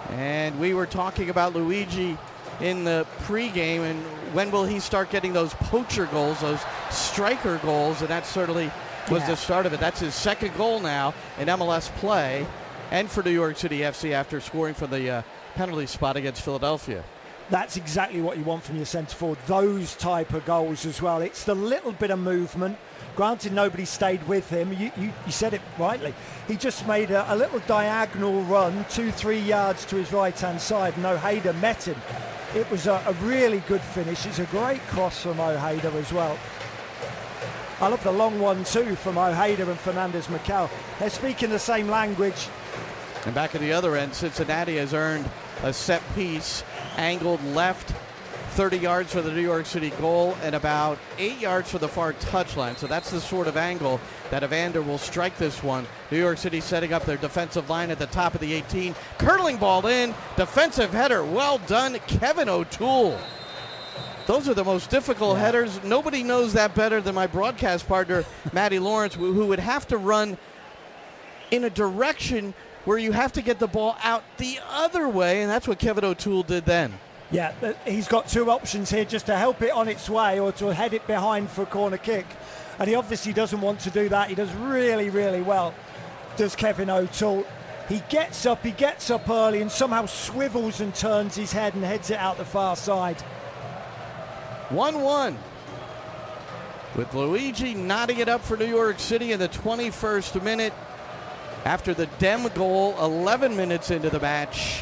And we were talking about Luigi in the pregame, and when will he start getting those poacher goals, those striker goals? And that certainly was the start of it. That's his second goal now in MLS play and for New York City FC after scoring from the penalty spot against Philadelphia. That's exactly what you want from your centre forward, those type of goals as well. It's the little bit of movement. Granted, nobody stayed with him. You said it rightly. He just made a little diagonal run, 2-3 yards to his right-hand side, and Ojeda met him. It was a really good finish. It's a great cross from Ojeda as well. I love the long one too from Ojeda and Fernandez Macau. They're speaking the same language. And back at the other end, Cincinnati has earned a set piece, angled left, 30 yards for the New York City goal and about 8 yards for the far touchline. So that's the sort of angle that Evander will strike this one. New York City setting up their defensive line at the top of the 18. Curling ball in, defensive header, well done, Kevin O'Toole. Those are the most difficult headers. Nobody knows that better than my broadcast partner, Matty Lawrence, who would have to run in a direction where you have to get the ball out the other way, and that's what Kevin O'Toole did then. Yeah, he's got two options here, just to help it on its way or to head it behind for a corner kick. And he obviously doesn't want to do that. He does really, really well, does Kevin O'Toole. He gets up early and somehow swivels and turns his head and heads it out the far side. 1-1. With Luigi knotting it up for New York City in the 21st minute. After the Dem goal, 11 minutes into the match.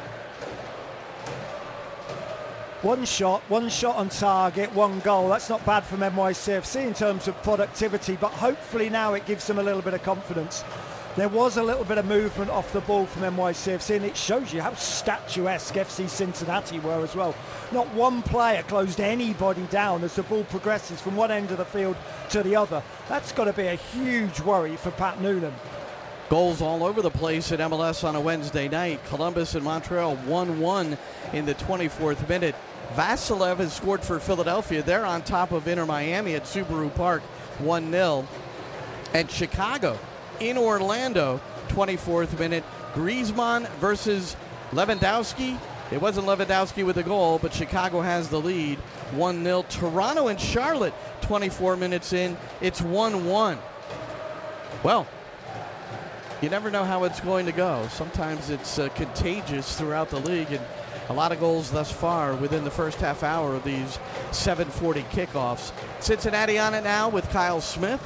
One shot on target, one goal. That's not bad from NYCFC in terms of productivity, but hopefully now it gives them a little bit of confidence. There was a little bit of movement off the ball from NYCFC, and it shows you how statuesque FC Cincinnati were as well. Not one player closed anybody down as the ball progresses from one end of the field to the other. That's got to be a huge worry for Pat Noonan. Goals all over the place at MLS on a Wednesday night. Columbus and Montreal 1-1 in the 24th minute. Vasilev has scored for Philadelphia. They're on top of Inter Miami at Subaru Park 1-0. And Chicago in Orlando, 24th minute. Griezmann versus Lewandowski. It wasn't Lewandowski with the goal, but Chicago has the lead, 1-0. Toronto and Charlotte, 24 minutes in. It's 1-1. Well, you never know how it's going to go. Sometimes it's contagious throughout the league, and a lot of goals thus far within the first half hour of these 7:40 kickoffs. Cincinnati on it now with Kyle Smith.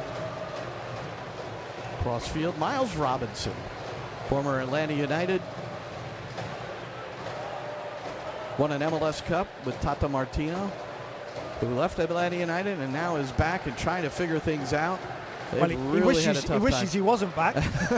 Crossfield, Miles Robinson, former Atlanta United. Won an MLS Cup with Tata Martino, who left Atlanta United and now is back and trying to figure things out. Well, he wishes he wasn't back.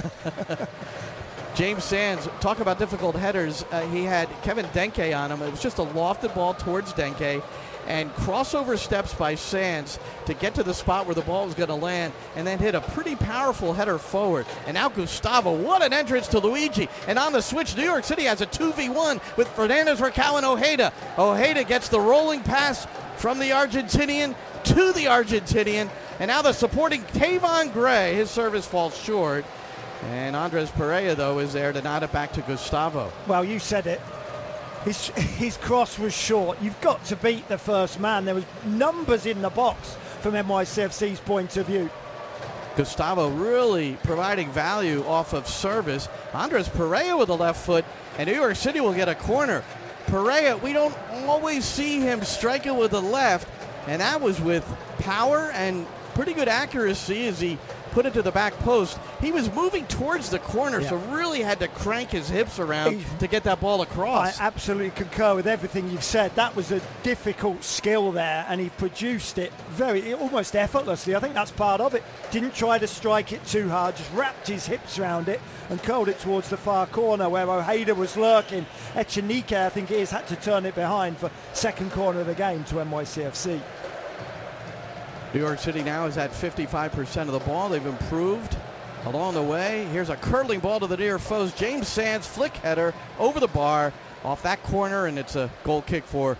James Sands, talk about difficult headers. He had Kevin Denke on him. It was just a lofted ball towards Denke, and crossover steps by Sands to get to the spot where the ball was going to land, and then hit a pretty powerful header forward. And now Gustavo, what an entrance to Luigi. And on the switch, New York City has a 2v1 with Fernandez, Raquel, and Ojeda. Ojeda gets the rolling pass from the Argentinian to the Argentinian. And now the supporting Tavon Gray, his service falls short. And Andres Pereira, though, is there to nod it back to Gustavo. Well, you said it. His cross was short. You've got to beat the first man. There was numbers in the box from NYCFC's point of view. Gustavo really providing value off of service. Andres Pereira with the left foot, and New York City will get a corner. Pereira, we don't always see him strike it with the left, and that was with power and pretty good accuracy as he put it to the back post. He was moving towards the corner, so really had to crank his hips around to get that ball across. I absolutely concur with everything you've said. That was a difficult skill there, and he produced it almost effortlessly. I think that's part of it. Didn't try to strike it too hard, just wrapped his hips around it and curled it towards the far corner where Ojeda was lurking. Echenique, I think it is, had to turn it behind for second corner of the game to NYCFC. New York City now is at 55% of the ball. They've improved along the way. Here's a curling ball to the near foes. James Sands, flick header over the bar off that corner, and it's a goal kick for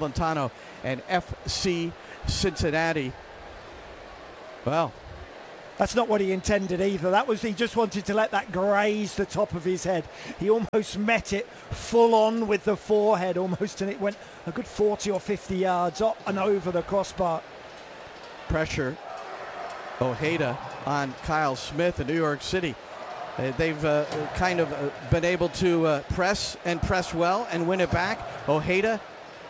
Celentano and FC Cincinnati. Well, That's not what he intended either. He just wanted to let that graze the top of his head. He almost met it full on with the forehead almost, and it went a good 40 or 50 yards up and over the crossbar. Pressure. Ojeda on Kyle Smith in New York City. They've kind of been able to press well and win it back. Ojeda,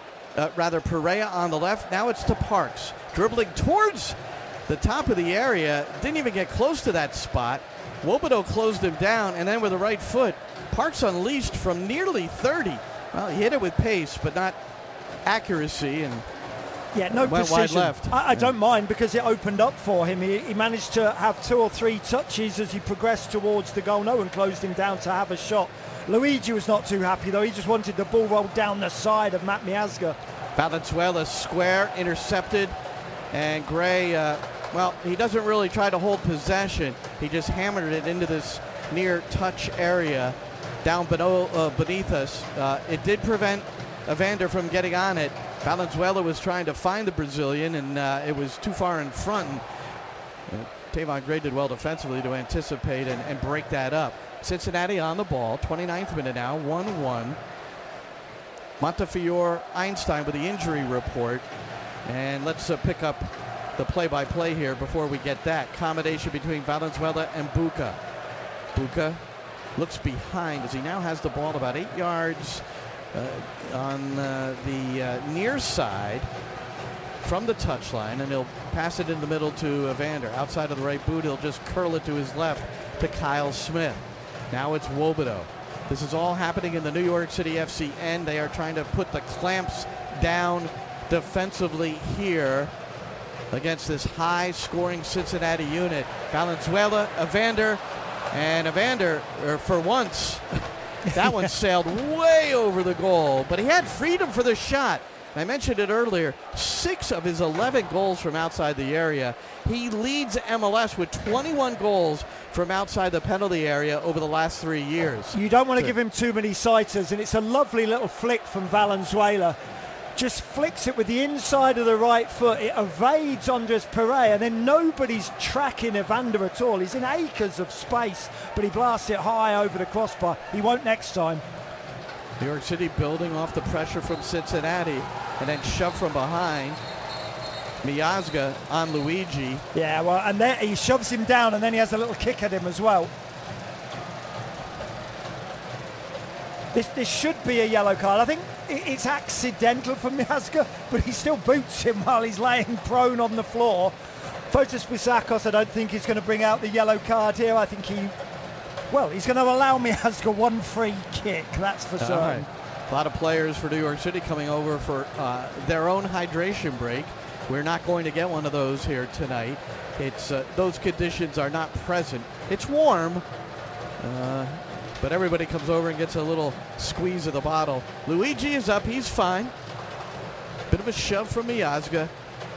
Perea on the left. Now it's to Parks. Dribbling towards the top of the area. Didn't even get close to that spot. Wobodeau closed him down, and then with the right foot, Parks unleashed from nearly 30. Well, he hit it with pace, but not accuracy, and yeah, no went precision. wide left. I don't mind because it opened up for him. He managed to have 2 or 3 touches as he progressed towards the goal. No one closed him down to have a shot. Luigi was not too happy though. He just wanted the ball rolled down the side of Matt Miazga. Valenzuela square, intercepted, and Gray, he doesn't really try to hold possession. He just hammered it into this near touch area down beneath us. It did prevent Evander from getting on it. Valenzuela was trying to find the Brazilian, and it was too far in front. Tavon Gray did well defensively to anticipate and break that up. Cincinnati on the ball, 29th minute now, 1-1. Montefiore Einstein with the injury report. And let's pick up the play-by-play here before we get that. Combination between Valenzuela and Buca. Buca looks behind as he now has the ball about 8 yards on the near side from the touchline, and he'll pass it in the middle to Evander. Outside of the right boot, he'll just curl it to his left to Kyle Smith. Now it's Wobodeau. This is all happening in the New York City FC end. They are trying to put the clamps down defensively here against this high-scoring Cincinnati unit. Valenzuela, Evander, and Evander, for once, that one sailed way over the goal, but he had freedom for the shot. I mentioned it earlier, 6 of his 11 goals from outside the area. He leads MLS with 21 goals from outside the penalty area over the last 3 years. You don't want to give him too many sighters, and it's a lovely little flick from Valenzuela. Just flicks it with the inside of the right foot. It evades Andres Pereira, and then nobody's tracking Evander at all. He's in acres of space, but he blasts it high over the crossbar. He won't next time. New York City building off the pressure from Cincinnati, and then shoved from behind. Miazga on Luigi. Yeah, well, and then he shoves him down, and then he has a little kick at him as well. This should be a yellow card. I think it's accidental for Miazga, but he still boots him while he's laying prone on the floor. Fotis Bissakos, I don't think he's going to bring out the yellow card here. I think he's going to allow Miazga one free kick, that's for certain. Right. A lot of players for New York City coming over for their own hydration break. We're not going to get one of those here tonight. It's those conditions are not present. It's warm, but everybody comes over and gets a little squeeze of the bottle. Luigi is up. He's fine. Bit of a shove from Miazga.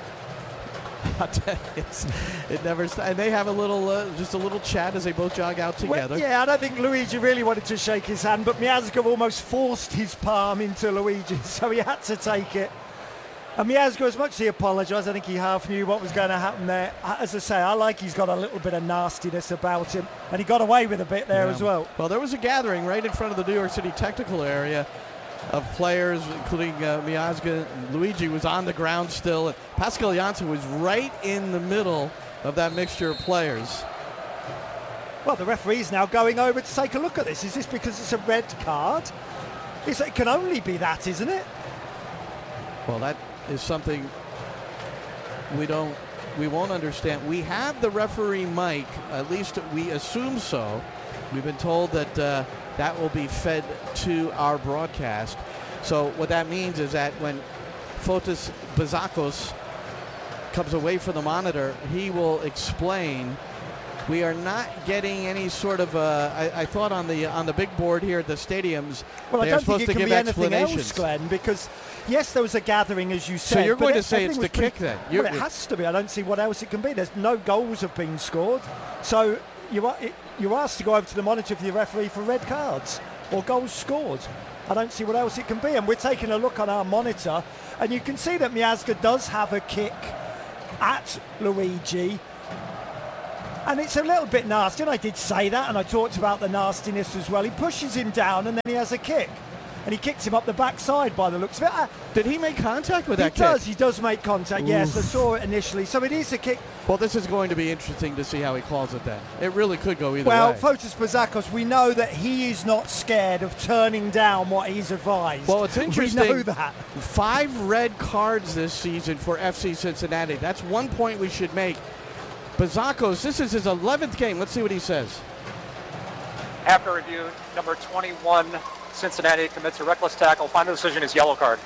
I'll tell you, it never stops. And they have a little, just a little chat as they both jog out together. Well, yeah, I don't think Luigi really wanted to shake his hand, but Miazga almost forced his palm into Luigi, so he had to take it. And Miazga, as much as he apologised, I think he half knew what was going to happen there. As I say, I like he's got a little bit of nastiness about him, and he got away with a bit there as well. Well, there was a gathering right in front of the New York City technical area of players, including Miazga. Luigi was on the ground still. And Pascal Janssen was right in the middle of that mixture of players. Well, the referee's now going over to take a look at this. Is this because it's a red card? It can only be that, isn't it? Well, that is something we won't understand. We have the referee mic, at least we assume so. We've been told that that will be fed to our broadcast. So what that means is that when Fotis Bissakos comes away from the monitor, he will explain. We are not getting any sort of, I thought on the big board here at the stadiums, well, they're supposed to give explanations. Anything else, Glenn, because yes, there was a gathering, as you said. So you're going to say it's the kick then? Well, it has to be. I don't see what else it can be. There's no goals have been scored. So you're asked to go over to the monitor for the referee for red cards or goals scored. I don't see what else it can be. And we're taking a look on our monitor, and you can see that Miazga does have a kick at Luigi. And it's a little bit nasty, and I did say that, and I talked about the nastiness as well. He pushes him down, and then he has a kick. And he kicks him up the backside by the looks of it. Did he make contact with that kick? He does make contact, yes. I saw it initially. So it is a kick. Well, this is going to be interesting to see how he calls it then. It really could go either way. Well, Fotis Bazakos, we know that he is not scared of turning down what he's advised. Well, it's interesting. We know that. 5 red cards this season for FC Cincinnati. That's one point we should make. Bazakos, this is his 11th game. Let's see what he says. After review, number 21, Cincinnati commits a reckless tackle. Final decision is yellow card.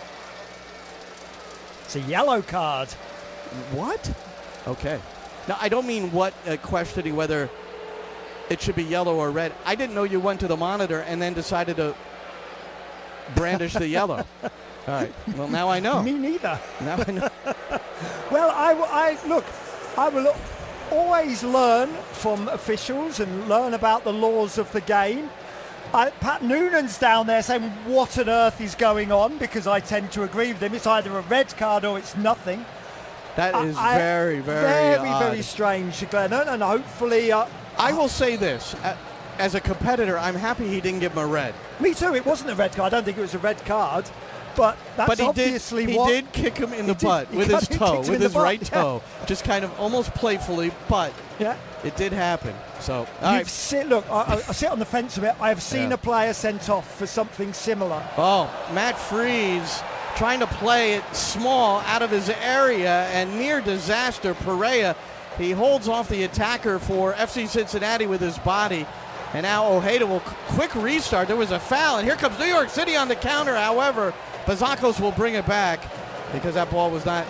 It's a yellow card. What? Okay. Now, I don't mean questioning whether it should be yellow or red. I didn't know you went to the monitor and then decided to brandish the yellow. All right. Well, now I know. Me neither. Now I know. Well, I will always learn from officials and learn about the laws of the game. Pat Noonan's down there saying, what on earth is going on? Because I tend to agree with him. It's either a red card or it's nothing. That is very, very odd. Very strange, Glenn. And hopefully... I will say this. As a competitor, I'm happy he didn't give him a red. Me too. It wasn't a red card. I don't think it was a red card. But that's obviously he did kick him in the butt with his toe, with his right toe. Just kind of almost playfully, but it did happen. So, look, I sit on the fence of it. I have seen a player sent off for something similar. Oh, Matt Freese trying to play it small out of his area and near disaster. Perea, he holds off the attacker for FC Cincinnati with his body. And now Ojeda will quick restart. There was a foul, and here comes New York City on the counter. However, Bazakos will bring it back because that ball was not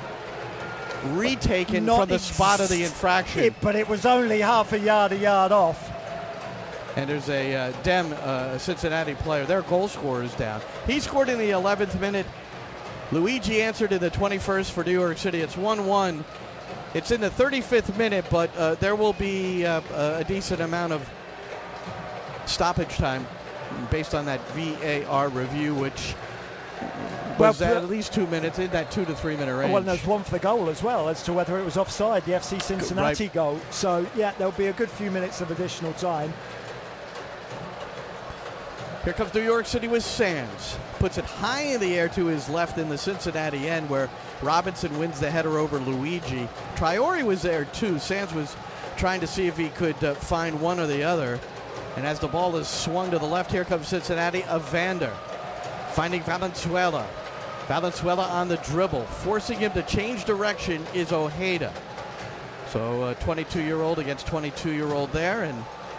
retaken from the spot of the infraction. But it was only half a yard off. And there's a Cincinnati player. Their goal scorer is down. He scored in the 11th minute. Luigi answered in the 21st for New York City. It's 1-1. It's in the 35th minute, but there will be a decent amount of stoppage time based on that VAR review, which was at least 2 minutes in that 2 to 3 minute range. Well, and there's one for the goal as well as to whether it was offside, the FC Cincinnati goal. So, there'll be a good few minutes of additional time. Here comes New York City with Sands. Puts it high in the air to his left in the Cincinnati end where Robinson wins the header over Luigi. Traore was there too. Sands was trying to see if he could find one or the other. And as the ball is swung to the left, here comes Cincinnati. Evander finding Valenzuela. Valenzuela on the dribble. Forcing him to change direction is Ojeda. So 22-year-old against 22-year-old there. And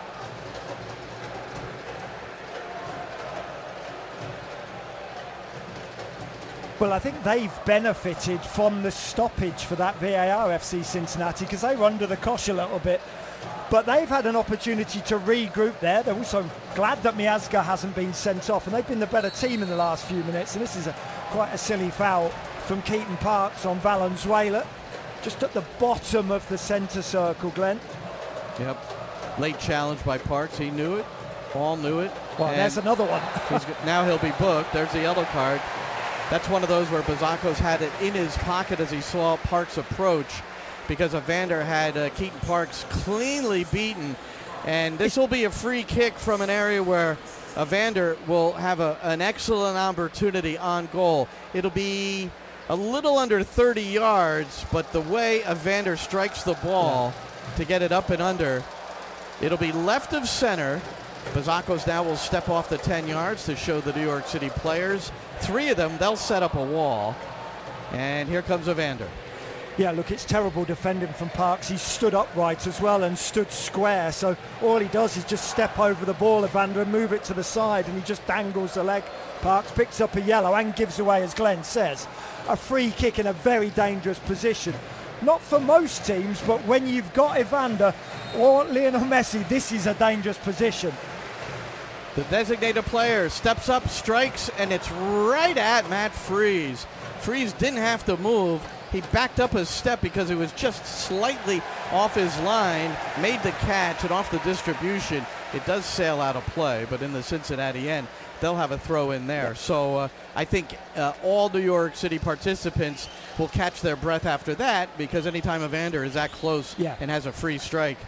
well, I think they've benefited from the stoppage for that VAR, FC Cincinnati, because they were under the cosh a little bit. But they've had an opportunity to regroup there. They're also glad that Miazga hasn't been sent off, and they've been the better team in the last few minutes. And this is quite a silly foul from Keaton Parks on Valenzuela, just at the bottom of the centre circle, Glenn. Yep. Late challenge by Parks. He knew it. Paul knew it. Well, there's another one. Now he'll be booked. There's the yellow card. That's one of those where Bazakos had it in his pocket as he saw Parks approach, because Evander had Keaton Parks cleanly beaten. And this will be a free kick from an area where Evander will have an excellent opportunity on goal. It'll be a little under 30 yards, but the way Evander strikes the ball to get it up and under, it'll be left of center. Bazakos now will step off the 10 yards to show the New York City players. 3 of them, they'll set up a wall. And here comes Evander. Yeah, look, it's terrible defending from Parks. He stood upright as well and stood square. So all he does is just step over the ball, Evander, and move it to the side, and he just dangles the leg. Parks picks up a yellow and gives away, as Glenn says, a free kick in a very dangerous position. Not for most teams, but when you've got Evander or Lionel Messi, this is a dangerous position. The designated player steps up, strikes, and it's right at Matt Freese. Freese didn't have to move. He backed up his step because it was just slightly off his line, made the catch, and off the distribution, it does sail out of play, but in the Cincinnati end, they'll have a throw in there. So I think all New York City participants will catch their breath after that, because anytime Evander is that close and has a free strike,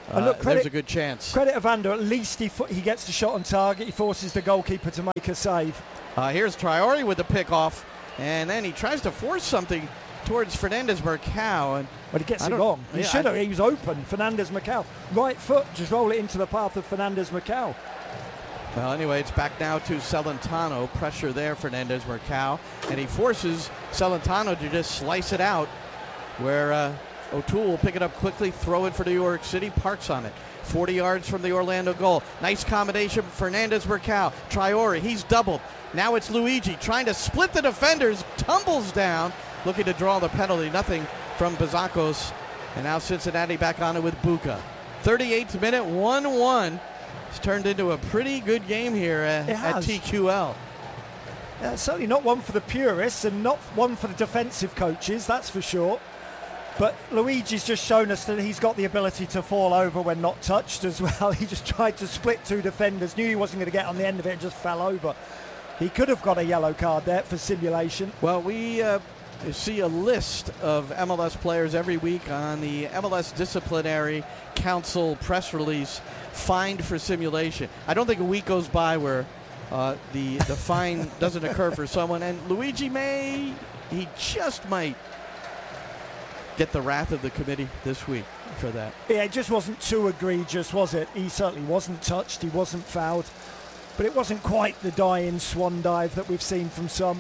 And look, there's a good chance. Credit Evander, at least he gets the shot on target. He forces the goalkeeper to make a save. Here's Traore with the pick-off, and then he tries to force something towards Fernandez-Marcao. But he gets it wrong. He should have. He was open. Fernandez-Marcao. Right foot, just roll it into the path of Fernandez-Marcao. Well, anyway, it's back now to Celentano. Pressure there, Fernandez-Marcao. And he forces Celentano to just slice it out, where O'Toole will pick it up quickly, throw it for New York City. Parks on it. 40 yards from the Orlando goal. Nice combination. Fernandez-Marcao. Traore, he's doubled. Now it's Luigi trying to split the defenders. Tumbles down, looking to draw the penalty. Nothing from Bazakos. And now Cincinnati back on it with Buca. 38th minute, 1-1. It's turned into a pretty good game here at TQL. Certainly not one for the purists and not one for the defensive coaches, that's for sure. But Luigi's just shown us that he's got the ability to fall over when not touched as well. He just tried to split two defenders, knew he wasn't going to get on the end of it and just fell over. He could have got a yellow card there for simulation. Well, we see a list of MLS players every week on the MLS Disciplinary Council press release, fined for simulation. I don't think a week goes by where the fine doesn't occur for someone, and Luigi he just might get the wrath of the committee this week for that. Yeah, it just wasn't too egregious, was it? He certainly wasn't touched, he wasn't fouled, but it wasn't quite the die-in swan dive that we've seen from some.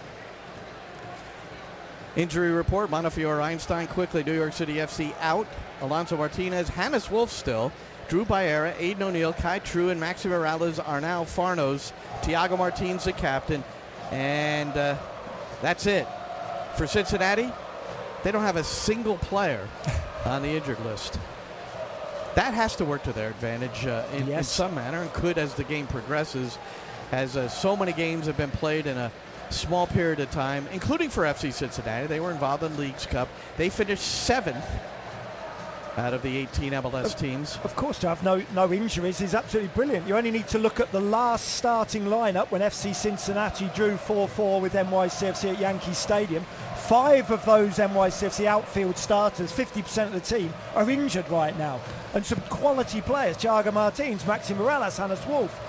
Injury report, Montefiore Einstein quickly, New York City FC out. Alonso Martinez, Hannes Wolf still, Drew Baera, Aiden O'Neill, Kai True, and Maxi Morales are now Farnos. Thiago Martins the captain. And that's it. For Cincinnati, they don't have a single player on the injured list. That has to work to their advantage in some manner, and could as the game progresses, as so many games have been played in a small period of time, including for FC Cincinnati. They were involved in Leagues Cup. They finished 7th out of the 18 MLS teams. Of course, to have no injuries is absolutely brilliant. You only need to look at the last starting lineup when FC Cincinnati drew 4-4 with NYCFC at Yankee Stadium. 5 of those NYCFC outfield starters, 50% of the team, are injured right now. And some quality players, Thiago Martins, Maxi Morales, Hannes Wolf.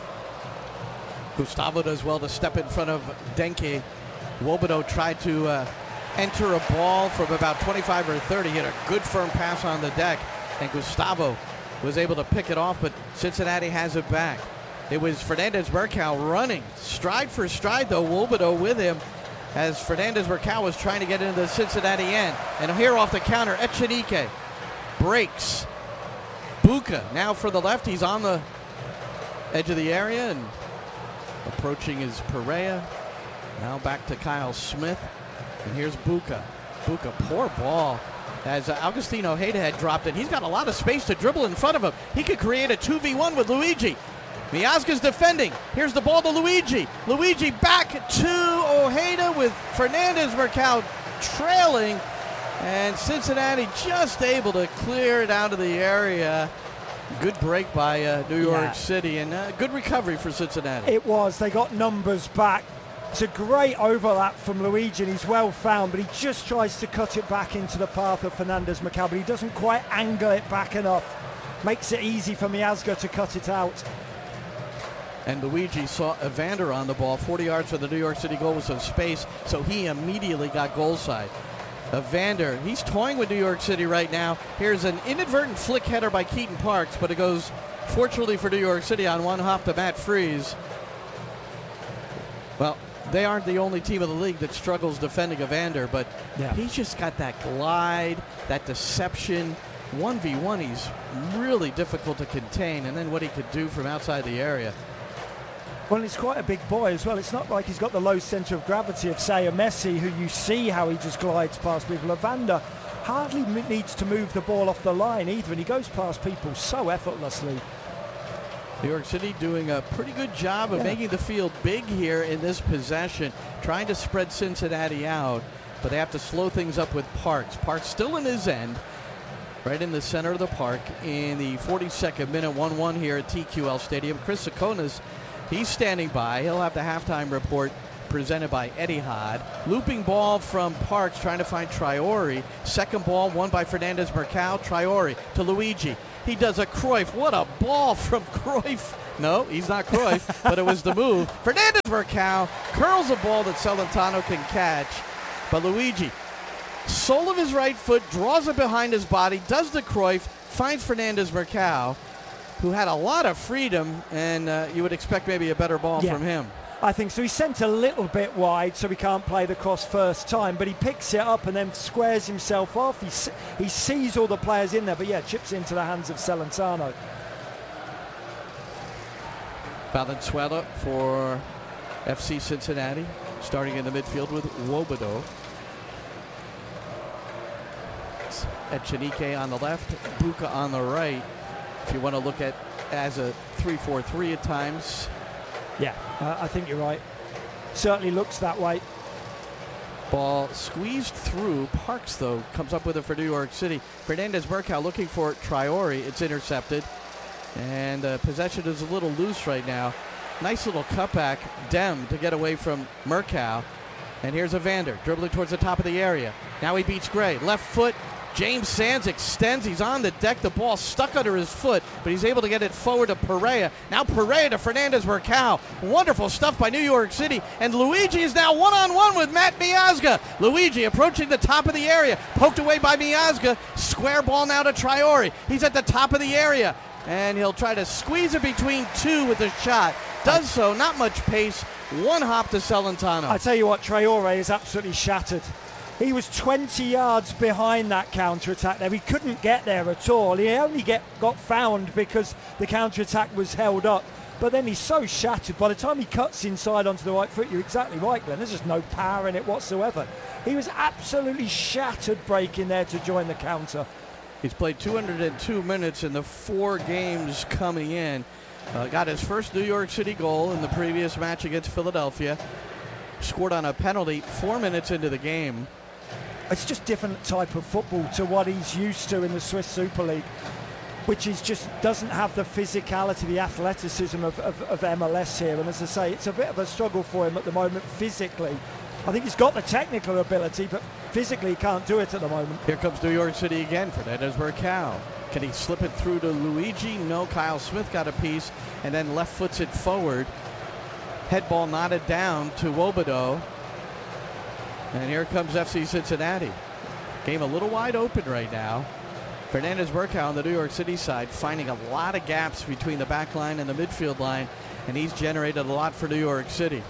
Gustavo does well to step in front of Denke. Wobodo tried to enter a ball from about 25 or 30. He had a good firm pass on the deck, and Gustavo was able to pick it off, but Cincinnati has it back. It was Fernandez-Marcao running, stride for stride, though, Wobodo with him, as Fernandez-Marcao was trying to get into the Cincinnati end. And here off the counter, Echenique breaks. Buca now for the left. He's on the edge of the area, and approaching is Perea. Now back to Kyle Smith. And here's Buca. Buca, poor ball. As Agustin Ojeda had dropped it. He's got a lot of space to dribble in front of him. He could create a 2v1 with Luigi. Miazga's defending. Here's the ball to Luigi. Luigi back to Ojeda with Fernandez-Marcao trailing. And Cincinnati just able to clear it out of the area. Good break by New York City, and good recovery for Cincinnati. It was. They got numbers back. It's a great overlap from Luigi, and he's well found, but he just tries to cut it back into the path of Fernandez-Marcao, but he doesn't quite angle it back enough. Makes it easy for Miazga to cut it out. And Luigi saw Evander on the ball. 40 yards from the New York City goal with some space, so he immediately got goal side. Evander, he's toying with New York City right now. Here's an inadvertent flick header by Keaton Parks, but it goes, fortunately for New York City, on one hop to Matt Freese. Well, they aren't the only team in the league that struggles defending Evander, but he's just got that glide, that deception. 1v1, he's really difficult to contain, and then what he could do from outside the area. Well, he's quite a big boy as well. It's not like he's got the low centre of gravity of, say, a Messi, who you see how he just glides past people. Evander hardly needs to move the ball off the line either, and he goes past people so effortlessly. New York City doing a pretty good job of making the field big here in this possession, trying to spread Cincinnati out, but they have to slow things up with Parks. Parks still in his end, right in the center of the park in the 42nd minute, 1-1 here at TQL Stadium. Chris Sakonas, he's standing by. He'll have the halftime report presented by Etihad. Looping ball from Parks, trying to find Traore. Second ball won by Fernandez-Marcao. Traore to Luigi. He does a Cruyff. What a ball from Cruyff. No, he's not Cruyff, but it was the move. Fernandez Mercado curls a ball that Celentano can catch. But Luigi, sole of his right foot, draws it behind his body, does the Cruyff, finds Fernandez Mercado, who had a lot of freedom, and you would expect maybe a better ball from him. I think so. He sent a little bit wide, so he can't play the cross first time, but he picks it up and then squares himself off. He sees all the players in there, but chips into the hands of Celentano. Valenzuela for FC Cincinnati, starting in the midfield with Wobodo. Echenique on the left, Buka on the right. If you want to look at as a 3-4-3 at times. Yeah, I think you're right. Certainly looks that way. Ball squeezed through. Parks, though, comes up with it for New York City. Fernandez Mercado looking for Traore. It's intercepted. And possession is a little loose right now. Nice little cutback. Dem to get away from Mercado. And here's Evander dribbling towards the top of the area. Now he beats Gray. Left foot. James Sands extends. He's on the deck. The ball stuck under his foot, but he's able to get it forward to Pereira. Now Pereira to Fernandez Mercado. Wonderful stuff by New York City. And Luigi is now one-on-one with Matt Miazga. Luigi approaching the top of the area. Poked away by Miazga. Square ball now to Traore. He's at the top of the area. And he'll try to squeeze it between two with a shot. Does so. Not much pace. One hop to Celentano. I tell you what, Traore is absolutely shattered. He was 20 yards behind that counter-attack there. He couldn't get there at all. He only got found because the counter-attack was held up. But then he's so shattered. By the time he cuts inside onto the right foot, you're exactly right, Glenn. There's just no power in it whatsoever. He was absolutely shattered breaking there to join the counter. He's played 202 minutes in the 4 games coming in. Got his first New York City goal in the previous match against Philadelphia. Scored on a penalty 4 minutes into the game. It's just different type of football to what he's used to in the Swiss Super League, which is just doesn't have the physicality, the athleticism of MLS here. And as I say, it's a bit of a struggle for him at the moment physically. I think he's got the technical ability, but physically he can't do it at the moment. Here comes New York City again. Fernandez Mercado. Can he slip it through to Luigi? No, Kyle Smith got a piece and then left foots it forward. Head ball knotted down to Wobodo. And here comes FC Cincinnati. Game a little wide open right now. Fernandez Mercado on the New York City side finding a lot of gaps between the back line and the midfield line, and he's generated a lot for New York City.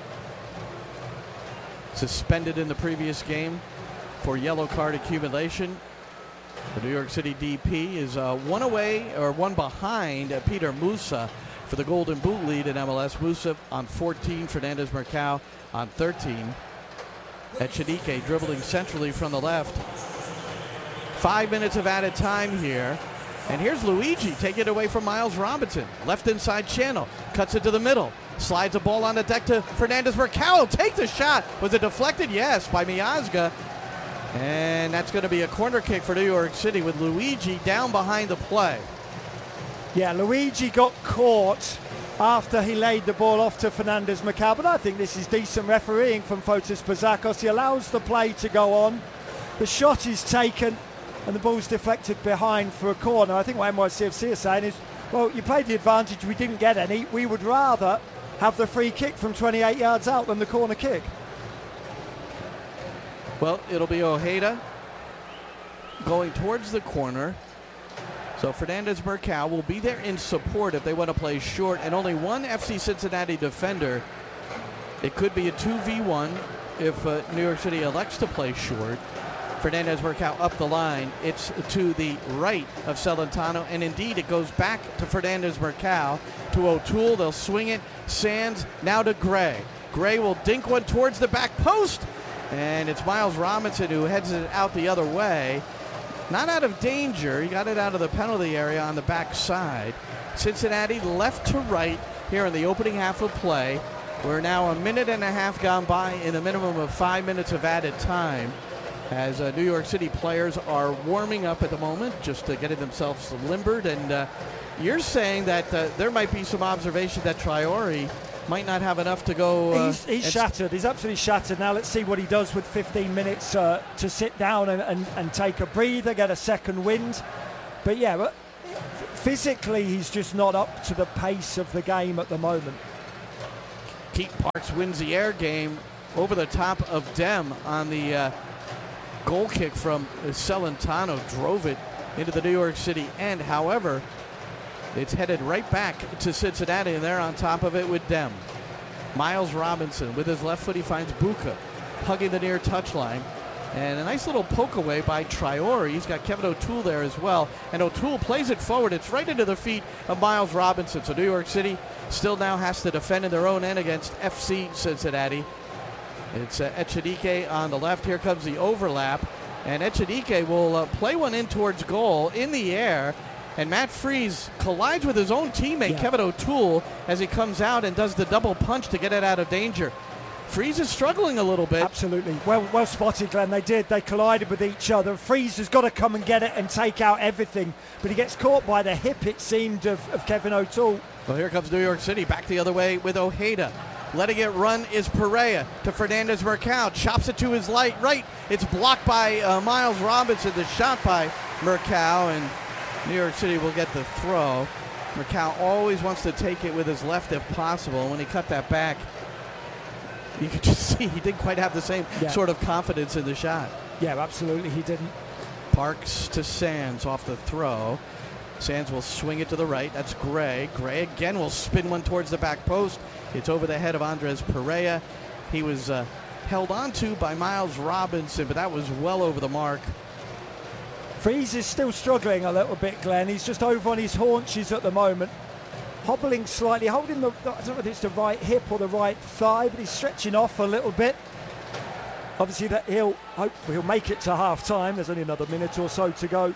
Suspended in the previous game for yellow card accumulation. The New York City DP is one behind Peter Musa for the Golden Boot lead in MLS. Musa on 14, Fernandez Mercado on 13. Echenique dribbling centrally from the left. 5 minutes of added time here. And here's Luigi taking it away from Miles Robinson. Left inside channel. Cuts it to the middle. Slides a ball on the deck to Fernandez Mercado. Take the shot. Was it deflected? Yes, by Miazga. And that's going to be a corner kick for New York City with Luigi down behind the play. Yeah, Luigi got caught after he laid the ball off to Fernandez Mercado, but I think this is decent refereeing from Fotis Bazakos. He allows the play to go on. The shot is taken and the ball's deflected behind for a corner. I think what NYCFC are saying is, well, you played the advantage, we didn't get any. We would rather have the free kick from 28 yards out than the corner kick. Well, it'll be Ojeda going towards the corner. So Fernandez Mercado will be there in support if they want to play short, and only one FC Cincinnati defender. It could be a 2v1 if New York City elects to play short. Fernandez Mercado up the line. It's to the right of Celentano, and indeed it goes back to Fernandez Mercado to O'Toole. They'll swing it. Sands now to Gray. Gray will dink one towards the back post, and it's Miles Robinson who heads it out the other way. Not out of danger. He got it out of the penalty area on the back side. Cincinnati left to right here in the opening half of play. We're now a minute and a half gone by in a minimum of 5 minutes of added time as New York City players are warming up at the moment, just getting themselves limbered. And you're saying that there might be some observation that Traore might not have enough to go. He's shattered. He's absolutely shattered. Now let's see what he does with 15 minutes to sit down and take a breather, get a second wind. But yeah, physically he's just not up to the pace of the game at the moment. Keith Parks wins the air game over the top of Dem on the goal kick from Celentano. Drove it into the New York City end. However, it's headed right back to Cincinnati, and they're on top of it with Dem. Miles Robinson with his left foot, he finds Buca hugging the near touchline. And a nice little poke away by Traore. He's got Kevin O'Toole there as well. And O'Toole plays it forward. It's right into the feet of Miles Robinson. So New York City still now has to defend in their own end against FC Cincinnati. It's Echenique on the left. Here comes the overlap. And Echenique will play one in towards goal in the air. And Matt Freese collides with his own teammate, Kevin O'Toole, as he comes out and does the double punch to get it out of danger. Freese is struggling a little bit. Absolutely. Well spotted, Glenn. They did. They collided with each other. Freese has got to come and get it and take out everything. But he gets caught by the hip, it seemed, of Kevin O'Toole. Well, here comes New York City. Back the other way with Ojeda. Letting it run is Pereira to Fernandez Mercado. Chops it to his right. It's blocked by Miles Robinson. The shot by Mercado, and New York City will get the throw. Mercado always wants to take it with his left if possible. When he cut that back, you could just see he didn't quite have the same sort of confidence in the shot. Yeah, absolutely, he didn't. Parks to Sands off the throw. Sands will swing it to the right. That's Gray. Gray again will spin one towards the back post. It's over the head of Andres Pereira. He was held onto by Miles Robinson, but that was well over the mark. Freese is still struggling a little bit, Glenn. He's just over on his haunches at the moment. Hobbling slightly, holding the, I don't know if it's the right hip or the right thigh, but he's stretching off a little bit. Obviously that he'll make it to half time. There's only another minute or so to go.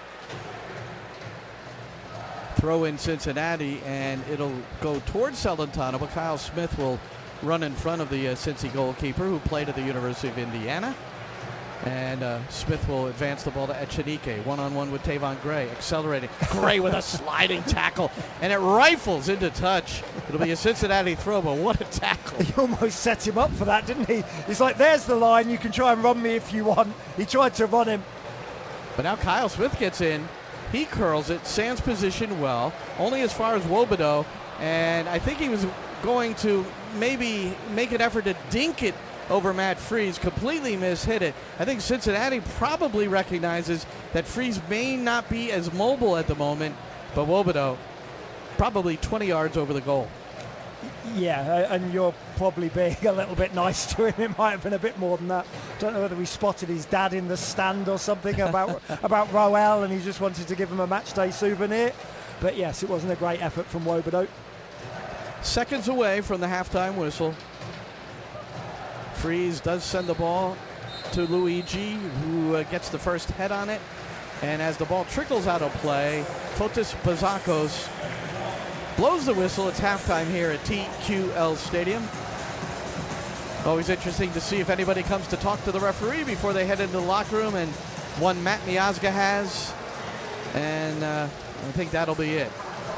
Throw in Cincinnati, and it'll go towards Celentano, but Kyle Smith will run in front of the Cincy goalkeeper, who played at the University of Indiana. And Smith will advance the ball to Echenique. One-on-one with Tavon Gray. Accelerating. Gray with a sliding tackle. And it rifles into touch. It'll be a Cincinnati throw, but what a tackle. He almost set him up for that, didn't he? He's like, there's the line. You can try and run me if you want. He tried to run him. But now Kyle Smith gets in. He curls it. Sands positioned well. Only as far as Wobodeau. And I think he was going to maybe make an effort to dink it over Matt Freese, completely mishit it. I think Cincinnati probably recognizes that Freese may not be as mobile at the moment, but Wobodeau probably 20 yards over the goal. Yeah, and you're probably being a little bit nice to him. It might have been a bit more than that. Don't know whether we spotted his dad in the stand or something about Roel, and he just wanted to give him a match day souvenir. But yes, it wasn't a great effort from Wobodeau. Seconds away from the halftime whistle. Freese does send the ball to Luigi, who gets the first head on it. And as the ball trickles out of play, Fotis Bazakos blows the whistle. It's halftime here at TQL Stadium. Always interesting to see if anybody comes to talk to the referee before they head into the locker room, and one Matt Miazga has. And I think that'll be it.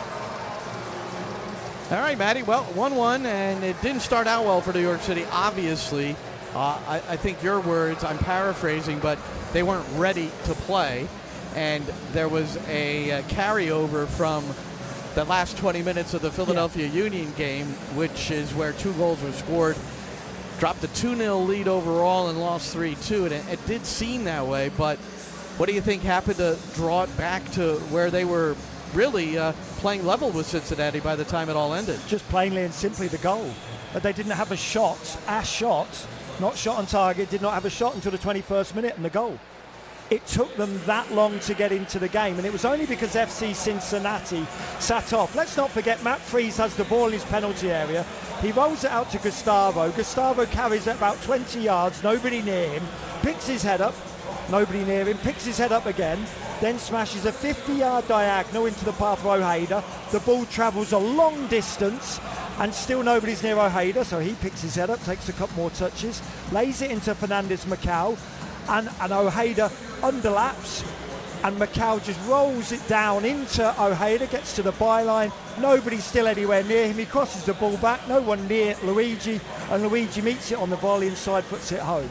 All right, Matty. Well, 1-1, and it didn't start out well for New York City, obviously. I think your words, I'm paraphrasing, but they weren't ready to play. And there was a carryover from the last 20 minutes of the Philadelphia Union game, which is where 2 goals were scored. Dropped a 2-0 lead overall and lost 3-2. And it did seem that way, but what do you think happened to draw it back to where they were really playing level with Cincinnati by the time it all ended? Just plainly and simply the goal. They didn't have a shot, not shot on target, did not have a shot until the 21st minute, and the goal. It took them that long to get into the game, and it was only because FC Cincinnati sat off. Let's not forget, Matt Freese has the ball in his penalty area. He rolls it out to Gustavo. Gustavo carries it about 20 yards, nobody near him, picks his head up, nobody near him, picks his head up again, then smashes a 50-yard diagonal into the path of Ojeda. The ball travels a long distance, and still nobody's near Ojeda, so he picks his head up, takes a couple more touches, lays it into Fernandez Mercado, and Ojeda underlaps, and Mercado just rolls it down into Ojeda, gets to the byline, nobody's still anywhere near him, he crosses the ball back, no one near Luigi, and Luigi meets it on the volley and side puts it home.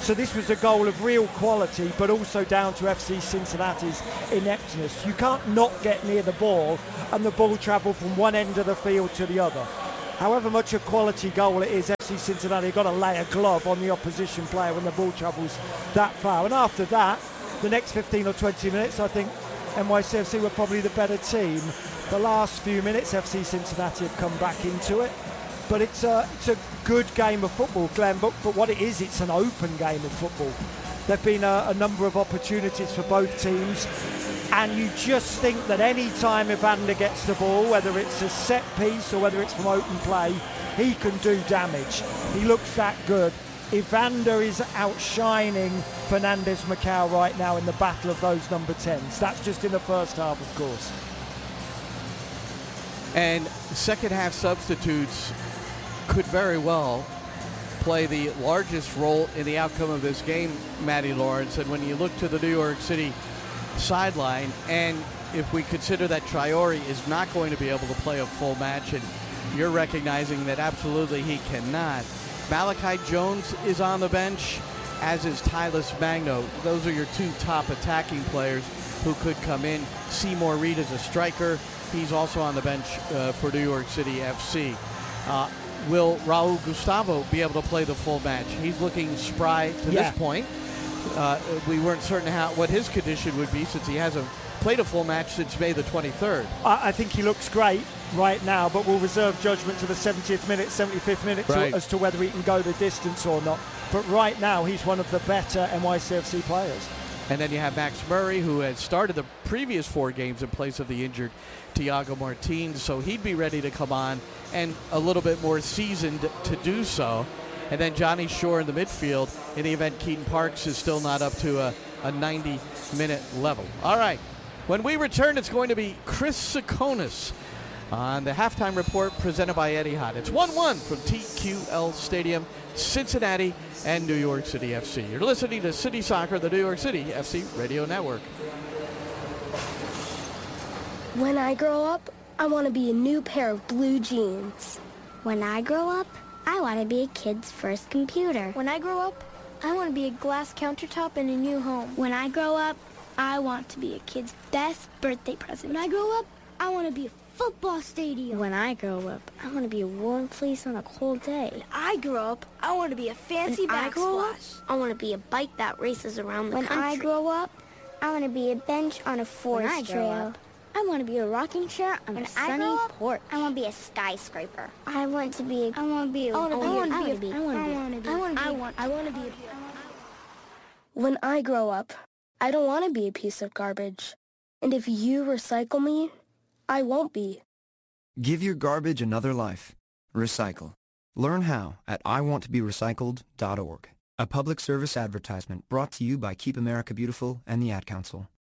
So this was a goal of real quality, but also down to FC Cincinnati's ineptness. You can't not get near the ball and the ball travel from one end of the field to the other. However much a quality goal it is, FC Cincinnati got to lay a glove on the opposition player when the ball travels that far. And after that, the next 15 or 20 minutes, I think NYCFC were probably the better team. The last few minutes, FC Cincinnati have come back into it. But it's a good game of football, Glenn. But what it is, it's an open game of football. There have been a number of opportunities for both teams. And you just think that any time Evander gets the ball, whether it's a set piece or whether it's from open play, he can do damage. He looks that good. Evander is outshining Fernandez Macau right now in the battle of those number 10s. That's just in the first half, of course. And second half substitutes could very well play the largest role in the outcome of this game, Matty Lawrence. And when you look to the New York City sideline, and if we consider that Traore is not going to be able to play a full match, and you're recognizing that absolutely he cannot, Malachi Jones is on the bench, as is Tylus Magno. Those are your two top attacking players who could come in. Seymour Reed is a striker. He's also on the bench for New York City FC. Will Raul Gustavo be able to play the full match? He's looking spry to this point. We weren't certain what his condition would be since he hasn't played a full match since May the 23rd. I think he looks great right now, but we'll reserve judgment to the 70th minute, 75th minute as to whether he can go the distance or not. But right now, he's one of the better NYCFC players. And then you have Max Murray, who had started the previous 4 games in place of the injured Thiago Martins, so he'd be ready to come on and a little bit more seasoned to do so. And then Johnny Shore in the midfield in the event Keaton Parks is still not up to a 90-minute level. All right, when we return, it's going to be Chris Tsakonas on the halftime report presented by Etihad. It's 1-1 from TQL Stadium, Cincinnati and New York City FC. You're listening to City Soccer, the New York City FC Radio Network. When I grow up, I want to be a new pair of blue jeans. When I grow up, I want to be a kid's first computer. When I grow up, I want to be a glass countertop in a new home. When I grow up, I want to be a kid's best birthday present. When I grow up, I want to be a football stadium. When I grow up, I want to be a warm fleece on a cold day. When I grow up, I want to be a fancy backsplash. I want to be a bike that races around the country. When I grow up, I want to be a bench on a forest trail. I want to be a rocking chair on a sunny porch. I want to be a skyscraper. I want to be When I grow up, I don't want to be a piece of garbage. And if you recycle me, I won't be. Give your garbage another life. Recycle. Learn how at iwanttoberecycled.org. A public service advertisement brought to you by Keep America Beautiful and the Ad Council.